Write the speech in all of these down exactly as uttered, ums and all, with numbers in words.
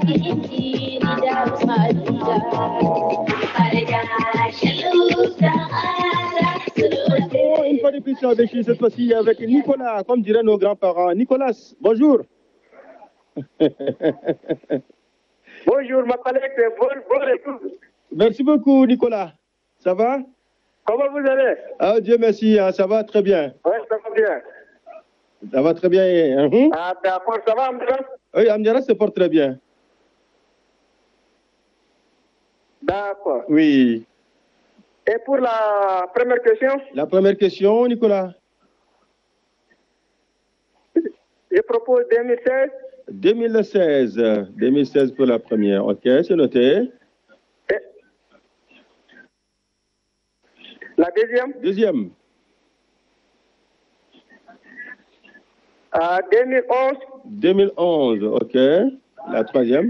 Une fois de plus, je suis cette fois-ci avec Nicolas, comme diraient nos grands-parents. Nicolas, bonjour. Bonjour, ma collègue, bon, bon retour. Merci beaucoup, Nicolas. Ça va? Comment vous allez? Ah, Dieu merci, hein, ça va très bien. Oui, ça va bien. Ça va très bien. Hein? Ah, d'accord, ça va, Amdiras? Oui, Amdiras se porte très bien. D'accord. Oui. Et pour la première question? La première question, Nicolas. Je propose deux mille seize. deux mille seize. deux mille seize pour la première. Ok, c'est noté. Et la deuxième? Deuxième. Ah, deux mille onze. deux mille onze, ok. La troisième.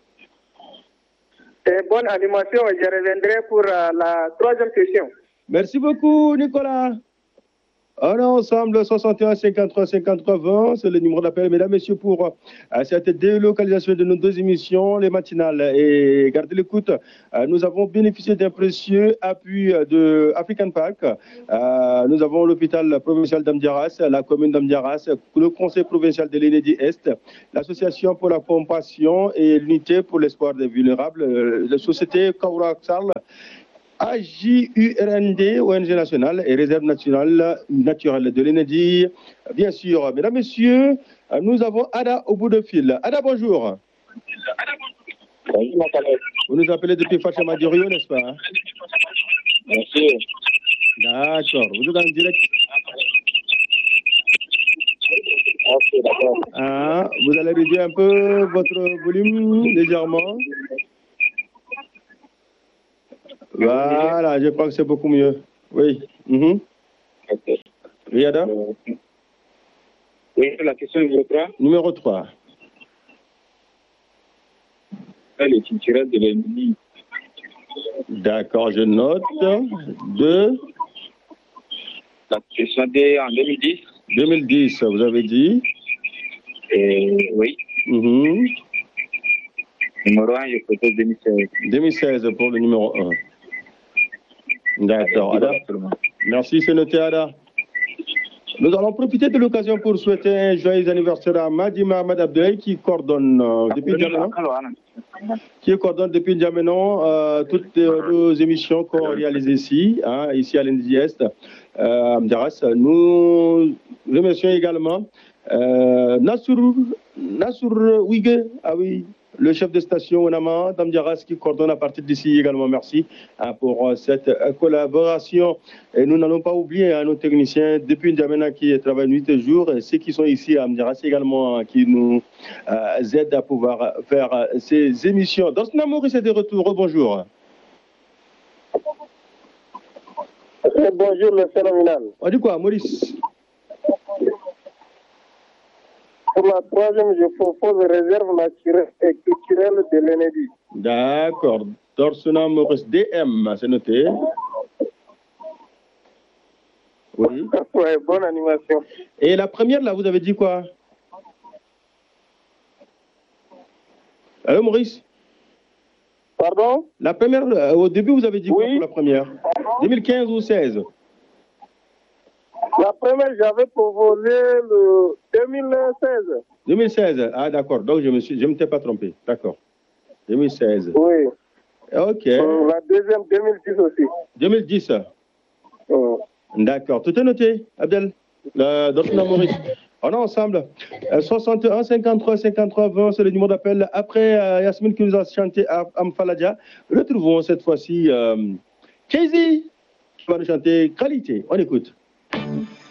Et bonne animation, je reviendrai pour uh, la troisième question. Merci beaucoup, Nicolas. On est ensemble, soixante et un, cinquante-trois, cinquante-trois, vingt. C'est le numéro d'appel, mesdames, messieurs, pour euh, cette délocalisation de nos deux émissions, les matinales. Et gardez l'écoute, euh, nous avons bénéficié d'un précieux appui de African Park. Euh, nous avons l'hôpital provincial d'Amdiaras, la commune d'Amdiaras, le conseil provincial de l'Enedi-Est, l'association pour la compassion et l'unité pour l'espoir des vulnérables, euh, la société Kaura-Sarl, A J U R N D, O N G nationale et réserve nationale naturelle de l'Enedi. Bien sûr, mesdames, messieurs, nous avons Ada au bout de fil. Ada, bonjour. Bonjour, vous nous appelez depuis Fachama Dirio, n'est-ce pas? Merci. D'accord. Vous êtes en direct. Ok, d'accord. Ah, vous allez réduire un peu votre volume légèrement. Voilà, je crois que c'est beaucoup mieux. Oui. Mm-hmm. Ok. Oui, Ada? Oui, la question numéro trois. Numéro trois. Les culturels de l'ennemi. D'accord, je note. Deux. La question D en deux mille dix. deux mille dix, vous avez dit? Et oui. Mm-hmm. Numéro un, je propose deux mille seize. deux mille seize pour le numéro un. D'accord, Ada. Merci, c'est noté, Ada. Nous allons profiter de l'occasion pour souhaiter un joyeux anniversaire à Madima Ahmed Abdoulaye qui coordonne euh, depuis Djamena, qui coordonne depuis Djamena euh, toutes euh, nos émissions qu'on réalise ici, hein, ici à l'Enedi-Est, euh, à Amdiaras. Nous remercions également euh, Nassour, Nassour Ouigue, ah oui, le chef de station Onama d'Amdiaras qui coordonne à partir d'ici également. Merci hein, pour euh, cette euh, collaboration. Et nous n'allons pas oublier hein, nos techniciens depuis N'Djamena qui travaillent nuit et jour, et ceux qui sont ici à Amdiaras également hein, qui nous euh, aident à pouvoir faire euh, ces émissions. Dorsna Maurice est de retour. Bonjour. Bonjour, le phénoménal. On dit quoi, Maurice? Pour la troisième, je propose réserve naturelle et culturelle de l'Enedi. D'accord. Dorsna Maurice D M, c'est noté. Oui. Ouais, bonne animation. Et la première, là, vous avez dit quoi? Allô, Maurice? Pardon? La première, euh, au début, vous avez dit quoi oui. pour la première? deux mille quinze ou seize? La première, j'avais proposé le deux mille seize. deux mille seize, ah d'accord, donc je me suis, je ne m'étais pas trompé, d'accord. deux mille seize. Oui. Ok. Euh, la deuxième, deux mille dix aussi. deux mille dix. Euh. D'accord, tout est noté, Abdel. Euh, Dorsna Maurice. On est ensemble. Euh, soixante et un, cinquante-trois, cinquante-trois, vingt, c'est le numéro d'appel. Après euh, Yasmine qui nous a chanté à Amfaladia, retrouvons cette fois-ci euh, Casey qui va nous chanter Qualité. On écoute.